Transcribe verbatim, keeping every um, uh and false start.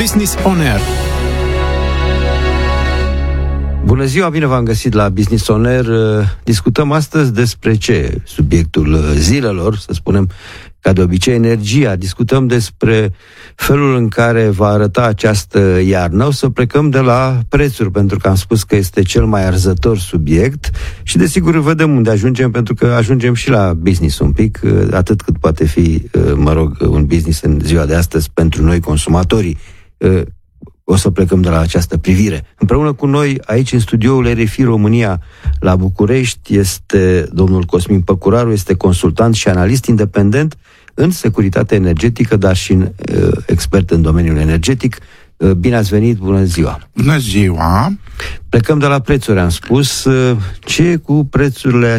Business On Air. Bună ziua, bine v-am găsit la Business On Air. Discutăm astăzi despre ce? Subiectul zilelor, să spunem, ca de obicei, energia. Discutăm despre felul în care va arăta această iarnă. O să plecăm de la prețuri, pentru că am spus că este cel mai arzător subiect și, desigur, vedem unde ajungem, pentru că ajungem și la business un pic, atât cât poate fi, mă rog, un business în ziua de astăzi pentru noi, consumatorii. O să plecăm de la această privire. Împreună cu noi, aici în studioul R F I România la București, este domnul Cosmin Păcuraru, este consultant și analist independent în securitate energetică, dar și în, uh, expert în domeniul energetic. Uh, bine ați venit, bună ziua! Bună ziua! Plecăm de la prețuri, am spus. Uh, ce e cu prețurile